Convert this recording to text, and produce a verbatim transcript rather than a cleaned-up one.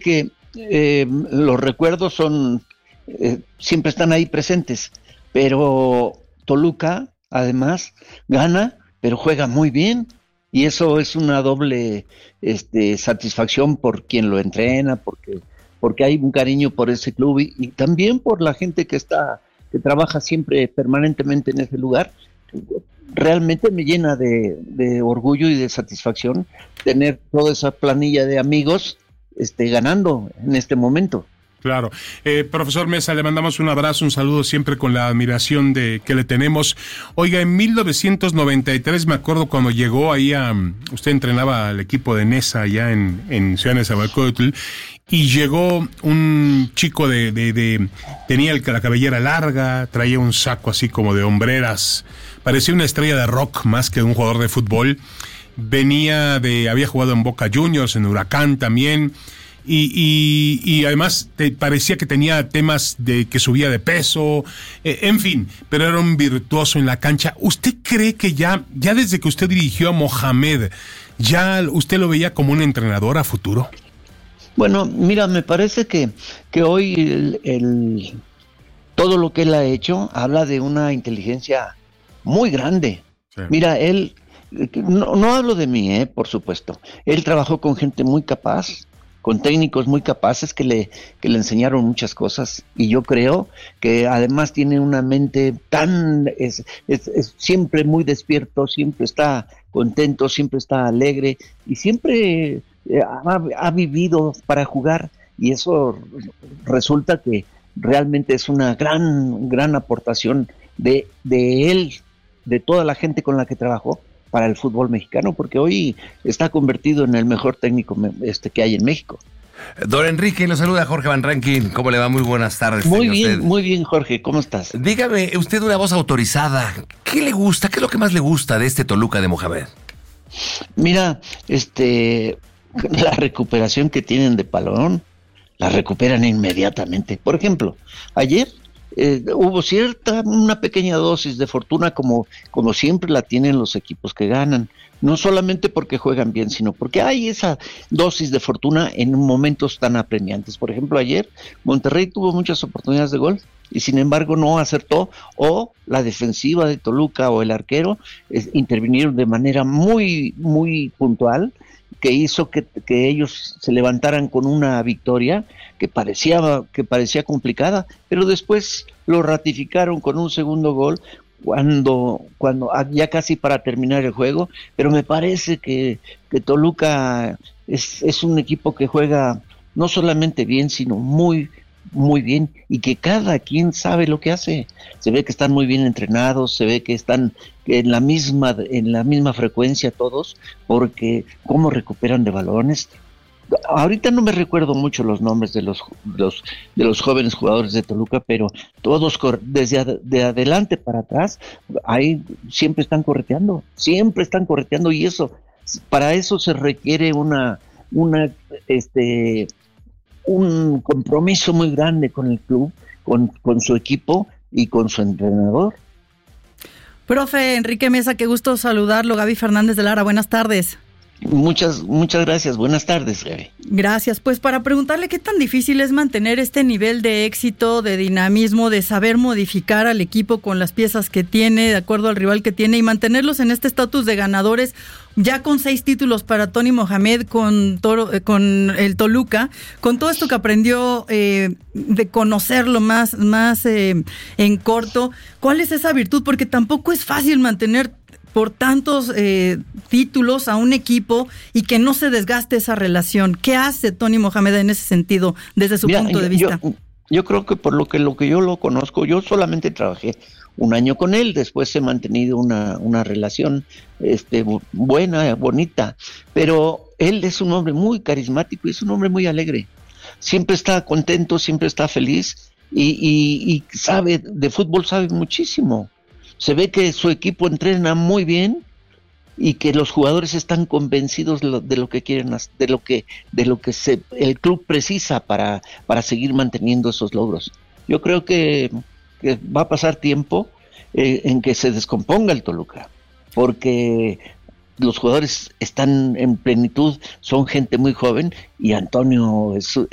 que eh, los recuerdos son, eh, siempre están ahí presentes, pero Toluca, además, gana, pero juega muy bien, y eso es una doble este, satisfacción por quien lo entrena, porque, porque hay un cariño por ese club, y, y también por la gente que está, que trabaja siempre permanentemente en ese lugar. Realmente me llena de, de orgullo y de satisfacción tener toda esa planilla de amigos este, ganando en este momento. Claro. Eh, profesor Mesa, le mandamos un abrazo, un saludo siempre con la admiración de que le tenemos. Oiga, en mil novecientos noventa y tres me acuerdo cuando llegó ahí a... Usted entrenaba al equipo de Nesa allá en, en Ciudad de Nezahualcóyotl, y llegó un chico de... de, de tenía el, la cabellera larga, traía un saco así como de hombreras, parecía una estrella de rock más que un jugador de fútbol. Venía de... había jugado en Boca Juniors, en Huracán también... Y, y, y además te parecía que tenía temas de que subía de peso, eh, en fin, pero era un virtuoso en la cancha. ¿Usted cree que ya, ya desde que usted dirigió a Mohamed, ya usted lo veía como un entrenador a futuro? Bueno, mira, me parece que, que hoy el, el, todo lo que él ha hecho habla de una inteligencia muy grande. Sí. Mira, él, no, no hablo de mí, eh, por supuesto, él trabajó con gente muy capaz, con técnicos muy capaces que le, que le enseñaron muchas cosas, y yo creo que además tiene una mente tan, es, es, es siempre muy despierto, siempre está contento, siempre está alegre, y siempre ha, ha vivido para jugar, y eso resulta que realmente es una gran, gran aportación de, de él, de toda la gente con la que trabajó, para el fútbol mexicano, porque hoy está convertido en el mejor técnico este que hay en México. Don Enrique, lo saluda Jorge Van Rankin. ¿Cómo le va? Muy buenas tardes. Muy bien, usted. muy bien, Jorge. ¿Cómo estás? Dígame, usted una voz autorizada. ¿Qué le gusta? ¿Qué es lo que más le gusta de este Toluca de Mohamed? Mira, este, la recuperación que tienen de balón, la recuperan inmediatamente. Por ejemplo, ayer Eh, hubo cierta, una pequeña dosis de fortuna como, como siempre la tienen los equipos que ganan, no solamente porque juegan bien, sino porque hay esa dosis de fortuna en momentos tan apremiantes. Por ejemplo, ayer Monterrey tuvo muchas oportunidades de gol y sin embargo no acertó, o la defensiva de Toluca o el arquero eh, intervinieron de manera muy, muy puntual, que hizo que, que ellos se levantaran con una victoria que parecía, que parecía complicada, pero después lo ratificaron con un segundo gol cuando, cuando ya casi para terminar el juego. Pero me parece que, que Toluca es, es un equipo que juega no solamente bien, sino muy, muy bien, y que cada quien sabe lo que hace. Se ve que están muy bien entrenados, se ve que están en la misma en la misma frecuencia todos, porque cómo recuperan de balones. Ahorita no me recuerdo mucho los nombres de los, los de los jóvenes jugadores de Toluca, pero todos desde ad, de adelante para atrás, ahí siempre están correteando, siempre están correteando, y eso, para eso se requiere una una este un compromiso muy grande con el club, con, con su equipo y con su entrenador. Profe Enrique Mesa, qué gusto saludarlo. Gaby Fernández de Lara, buenas tardes. Muchas, muchas gracias. Buenas tardes, Gaby. Gracias. Pues para preguntarle qué tan difícil es mantener este nivel de éxito, de dinamismo, de saber modificar al equipo con las piezas que tiene, de acuerdo al rival que tiene, y mantenerlos en este estatus de ganadores, ya con seis títulos para Tony Mohamed con, Toro, eh, con el Toluca, con todo esto que aprendió eh, de conocerlo más, más eh, en corto. ¿Cuál es esa virtud? Porque tampoco es fácil mantener por tantos eh, títulos a un equipo y que no se desgaste esa relación. ¿Qué hace Tony Mohamed en ese sentido, desde su Mira, punto de yo, vista? Yo, yo creo que por lo que lo que yo lo conozco, yo solamente trabajé un año con él, después he mantenido una, una relación este, buena, bonita, pero él es un hombre muy carismático y es un hombre muy alegre. Siempre está contento, siempre está feliz y, y, y sabe, de fútbol sabe muchísimo. Se ve que su equipo entrena muy bien y que los jugadores están convencidos de lo, de lo que quieren, de lo que, de lo que se, el club precisa para, para seguir manteniendo esos logros. Yo creo que, que va a pasar tiempo eh, en que se descomponga el Toluca, porque los jugadores están en plenitud, son gente muy joven y Antonio es